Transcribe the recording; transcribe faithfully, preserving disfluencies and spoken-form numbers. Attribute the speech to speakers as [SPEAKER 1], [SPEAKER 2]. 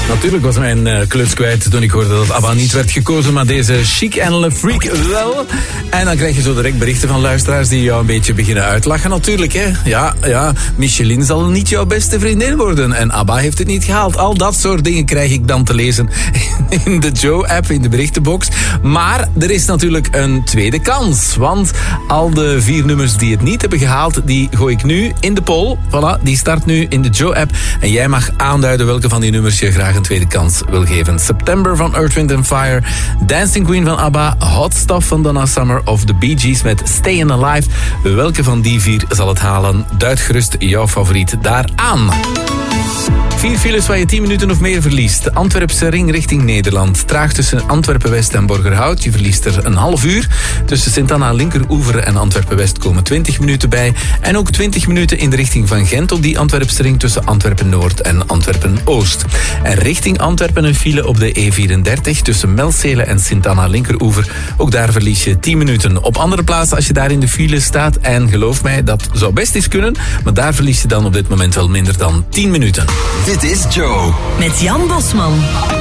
[SPEAKER 1] Natuurlijk was mijn uh, kluts kwijt toen ik hoorde dat ABBA niet werd gekozen, maar deze Chic en Le Freak wel. En dan krijg je zo direct berichten van luisteraars die jou een beetje beginnen uitlachen. Natuurlijk, hè. Ja, ja, Michelin zal niet jouw beste vriendin worden. En ABBA heeft het niet gehaald. Al dat soort dingen krijg ik dan te lezen in de Joe-app, in de berichtenbox. Maar er is natuurlijk een tweede kans. Want al de vier nummers die het niet hebben gehaald, die gooi ik nu in de poll. Voilà, die start nu in de Joe-app. En jij mag aanduiden welke van die nummers je graag een tweede kans wil geven. September van Earth, Wind and Fire, Dancing Queen van ABBA, Hot Stuff van Donna Summer of The Bee Gees met Stayin' Alive. Welke van die vier zal het halen? Duid gerust jouw favoriet daar aan. Vier files waar je tien minuten of meer verliest. De Antwerpse ring richting Nederland. Traag tussen Antwerpen-West en Borgerhout. Je verliest er een half uur. Tussen Sint-Anna Linkeroever en Antwerpen-West komen twintig minuten bij. En ook twintig minuten in de richting van Gent op die Antwerpse ring tussen Antwerpen-Noord en Antwerpen-Oost. En richting Antwerpen een file op de E vierendertig tussen Melzele en Sint-Anna Linkeroever. Ook daar verlies je tien minuten. Op andere plaatsen als je daar in de file staat, en geloof mij, dat zou best eens kunnen, maar daar verlies je dan op dit moment wel minder dan tien minuten.
[SPEAKER 2] Dit is Joe.
[SPEAKER 3] Met Jan Bosman.